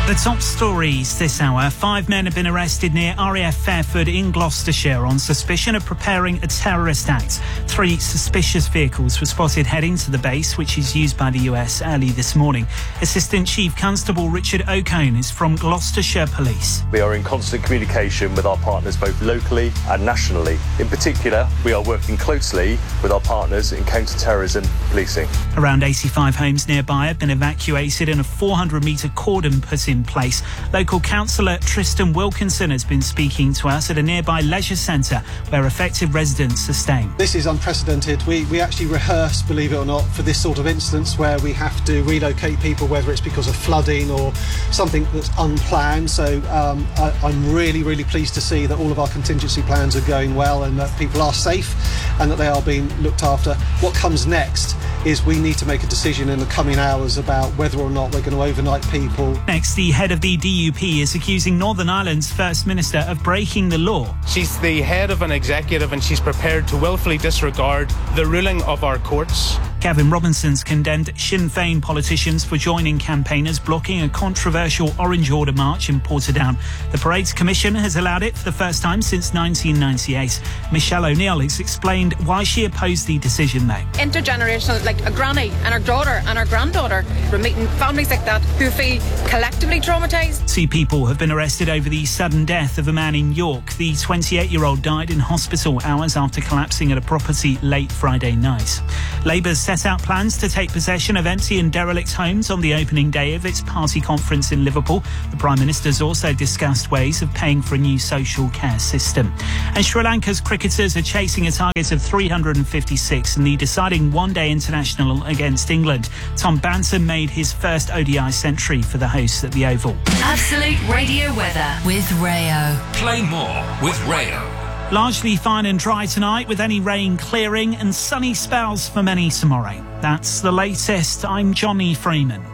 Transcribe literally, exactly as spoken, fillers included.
The top stories this hour. Five men have been arrested near R A F Fairford in Gloucestershire on suspicion of preparing a terrorist act. Three suspicious vehicles were spotted heading to the base, which is used by the U S, early this morning. Assistant Chief Constable Richard O'Cone is from Gloucestershire Police. We are in constant communication with our partners both locally and nationally. In particular, we are working closely with our partners in counter-terrorism policing. Around eighty-five homes nearby have been evacuated and a four hundred metre cordon put in place. Local councillor Tristan Wilkinson has been speaking to us at a nearby leisure centre where affected residents are staying. This is unprecedented. We, we actually rehearse, believe it or not, for this sort of instance where we have to relocate people, whether it's because of flooding or something that's unplanned. So um, I, I'm really, really pleased to see that all of our contingency plans are going well and that people are safe and that they are being looked after. What comes next is we need to make a decision in the coming hours about whether or not we're going to overnight people. Next, the head of the D U P is accusing Northern Ireland's First Minister of breaking the law. She's the head of an executive and she's prepared to willfully disregard the ruling of our courts. Gavin Robinson's condemned Sinn Féin politicians for joining campaigners blocking a controversial Orange Order march in Portadown. The Parades Commission has allowed it for the first time since nineteen ninety-eight. Michelle O'Neill has explained why she opposed the decision, though. Intergenerational, like a granny and her daughter and her granddaughter. We're meeting families like that who feel collectively traumatised. Two people have been arrested over the sudden death of a man in York. The twenty-eight-year-old died in hospital hours after collapsing at a property late Friday night. Labour's set out plans to take possession of empty and derelict homes on the opening day of its party conference in Liverpool. The Prime Minister's also discussed ways of paying for a new social care system. And Sri Lanka's cricketers are chasing a target of three hundred fifty-six in the deciding one-day international against England. Tom Banton made his first O D I century for the hosts at the Oval. Absolute Radio weather with Rayo. Play more with Rayo. Largely fine and dry tonight, with any rain clearing and sunny spells for many tomorrow. That's the latest. I'm Johnny Freeman.